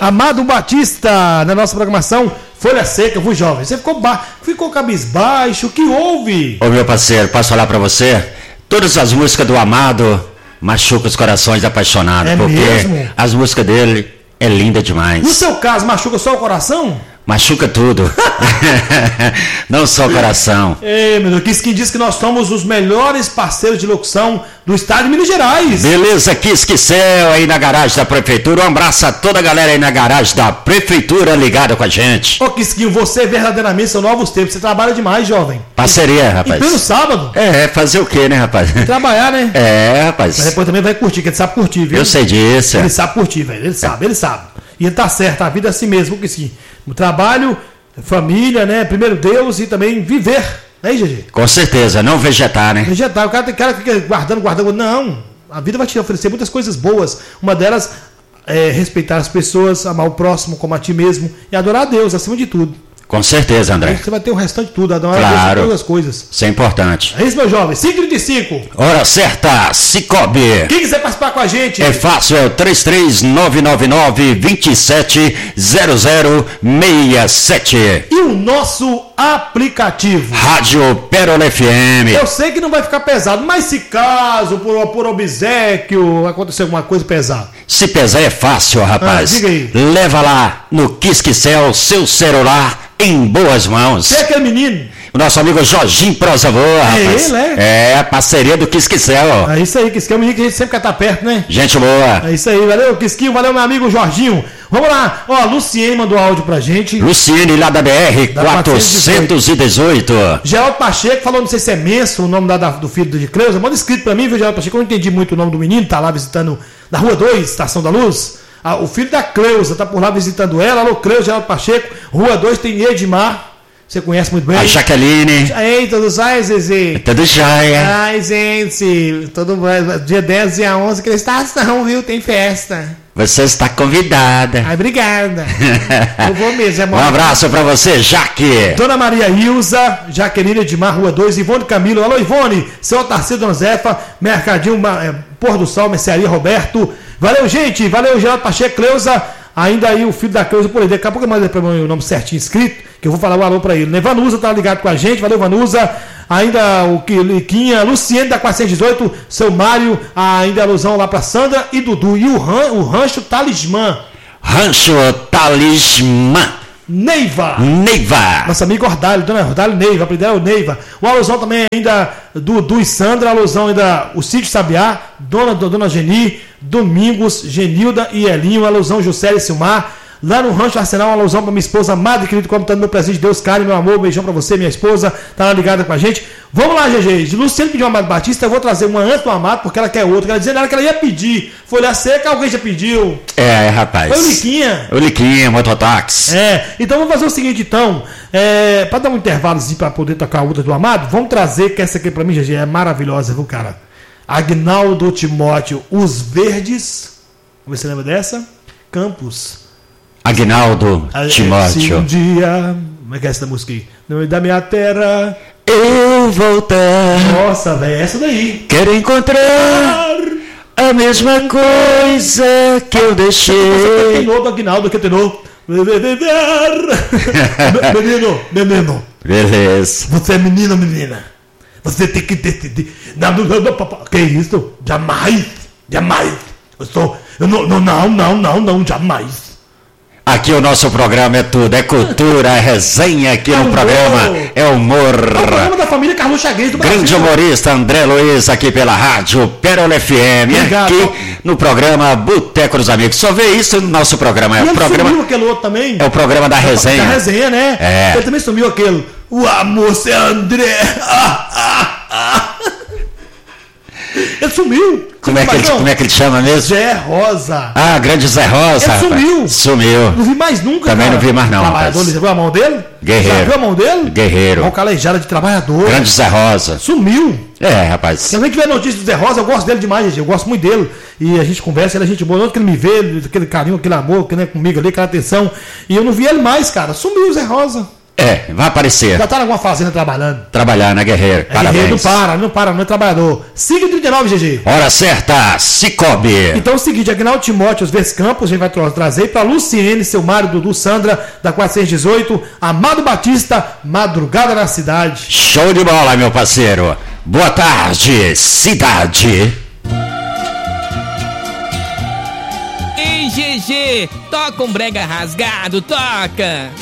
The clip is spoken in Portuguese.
Amado Batista, na nossa programação Folha Seca, viu, jovem? Você ficou cabisbaixo, o que houve? Ô, meu parceiro, posso falar pra você? Todas as músicas do Amado machucam os corações apaixonados. É porque mesmo? as músicas dele é linda demais. No seu caso, machuca só o coração? Machuca tudo. Não só o coração. Ei, meu Deus, quem diz que nós somos os melhores parceiros de locução do estado de Minas Gerais. Beleza, Quisquicel aí na garagem da prefeitura. Um abraço a toda a galera aí na garagem da prefeitura ligada com a gente. Ô, Quisquinho, você verdadeiramente são novos tempos. Você trabalha demais, jovem. Parceria, rapaz. E pelo sábado. Fazer o quê, né, rapaz? Trabalhar, né? Rapaz. Mas depois também vai curtir, que ele sabe curtir, viu? Eu sei disso. Ele sabe curtir, velho. Ele sabe. E ele tá certo, a vida é assim mesmo, Quisquinho. O trabalho, família, né? Primeiro Deus e também viver. Aí, GG? Com certeza, não vegetar, né? Vegetar, o cara fica guardando. Não, a vida vai te oferecer muitas coisas boas. Uma delas é respeitar as pessoas, amar o próximo como a ti mesmo e adorar a Deus acima de tudo. Com certeza, André. Aí você vai ter o restante de tudo, adorar a Deus em todas as coisas. Isso é importante. É isso, meu jovem. 5h35. Hora certa, Cicobi. Quem quiser participar com a gente? É fácil, é o 33999-270067. E o nosso aplicativo. Rádio Pérola FM. Eu sei que não vai ficar pesado, mas se caso, por obséquio, acontecer alguma coisa pesada. Se pesar é fácil, rapaz. Diga aí. Leva lá no Quisquicel seu celular em boas mãos. Você é aquele menino? O nosso amigo Jorginho Prosa Boa, rapaz. Ele, a parceria do Quisquicel. É isso aí, Quisquinho é um menino que a gente sempre quer estar perto, né? Gente boa. É isso aí, valeu, Quisquinho, valeu, meu amigo Jorginho. Vamos lá, ó, Luciene mandou áudio pra gente. Luciene, lá da BR, 418. Geraldo Pacheco falou, não sei se é Menso, o nome do filho de Cleusa. Manda escrito pra mim, viu, Geraldo Pacheco, eu não entendi muito o nome do menino, tá lá visitando na Rua 2, Estação da Luz. O filho da Cleusa tá por lá visitando ela. Alô, Cleusa, Geraldo Pacheco. Rua 2 tem Edmar. Você conhece muito bem. A Jaqueline. Ei, tudo jóia, Zezé? Tudo jóia. Ai, gente, tudo bem. Dia 10, dia 11, que estação, viu? Tem festa. Você está convidada. Ai, obrigada. Eu vou mesmo. Um abraço pra você, Jaque. Dona Maria Ilza, Jaqueline Edmar, Rua 2, Ivone Camilo. Alô, Ivone. Seu Tarcísio Dona Zefa, Mercadinho Pôr do Sol, Mercearia Roberto. Valeu, gente. Valeu, Geraldo Pacheco, Cleusa. Ainda aí o filho da Cleusa por aí. Daqui a pouco eu mando para o nome certinho escrito, que eu vou falar o alô para ele. Né? Vanusa tá ligado com a gente. Valeu, Vanusa. Ainda o Liquinha, Luciene da 418, seu Mário, ainda alusão lá para Sandra e Dudu. E o Rancho Talismã. Rancho Talismã. Neiva. Nosso amigo Ordalho, dona Ordalho Neiva, a dela é o Neiva. O alusão também ainda Dudu e Sandra, alusão ainda o Cídio Sabiá, dona Geni, Domingos, Genilda e Elinho, alusão Juscelia e Silmar. Lá no Rancho Arsenal, uma alusão para minha esposa amada e querida, como tá no meu presente, Deus, Karen, meu amor, beijão para você, minha esposa, tá lá ligada com a gente. Vamos lá, GG. De Luciano pediu o Amado Batista, eu vou trazer uma antes do Amado, porque ela quer outra. Ela dizendo que ela ia pedir. Folha Seca, alguém já pediu. Rapaz. Foi o Liquinha. O Liquinha, Mototáxi. Então vamos fazer o seguinte, então. Para dar um intervalozinho para poder tocar a outra do Amado, vamos trazer, que essa aqui para mim, GG, é maravilhosa, viu, cara? Agnaldo Timóteo, Os Verdes. Você lembra dessa? Campos. Agnaldo Timóteo. Se um dia. Como é que é essa música aí? No meio da minha terra. Eu voltar. Nossa, velho, essa daí. Quero encontrar a mesma coisa que eu deixei. Você tenor do Agnaldo, que é tenor. Menino. Beleza. Você é menino, menina. Você tem que decidir. Não, que isso? Jamais. Não, jamais. Aqui o nosso programa é tudo, é cultura, é resenha aqui no programa, é humor. É o programa da família Carlos Chaguez do Brasil. Grande humorista André Luiz aqui pela rádio Pérola FM, obrigado. Aqui no programa Boteco dos Amigos. Só vê isso no nosso programa. E o ele programa sumiu aquele outro também. É o programa da resenha. Da resenha, né? Ele também sumiu aquele. O amor, seu André. Ele sumiu. Como é que ele chama mesmo? Zé Rosa. Grande Zé Rosa. Ele sumiu. Não vi mais nunca. Também cara. não vi mais não. Trabalhador, já viu a mão dele? Guerreiro. Já viu a mão dele? Guerreiro. Mão calejada de trabalhador. Grande Zé Rosa. Sumiu. Rapaz. Se alguém tiver notícia do Zé Rosa, eu gosto dele demais, gente. Eu gosto muito dele. E a gente conversa, ele é gente boa. Não que ele me vê, aquele carinho, aquele amor, que, né, comigo ali, aquela atenção. E eu não vi ele mais, cara. Sumiu o Zé Rosa. Vai aparecer. Já tá em alguma fazenda trabalhando. Trabalhar, né, Guerreiro? Parabéns. Guerreiro, não para, não é trabalhador. 5h39, GG. Hora certa, Cicobi. Então é o seguinte, Aguinaldo Timóteo, os Vescampos, a gente vai trazer para Luciene, seu Mário, Dudu, Sandra, da 418, Amado Batista, Madrugada na Cidade. Show de bola, meu parceiro. Boa tarde, cidade. Ei, GG, toca um brega rasgado, toca.